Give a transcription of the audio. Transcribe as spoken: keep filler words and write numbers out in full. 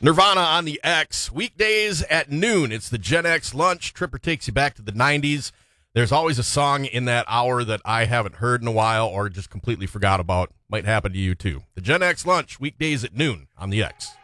Nirvana on the X, weekdays at noon. It's the Gen X lunch. Tripper takes you back to the nineties. There's always a song in that hour that I haven't heard in a while or just completely forgot about. Might happen to you, too. The Gen X lunch, weekdays at noon on the X.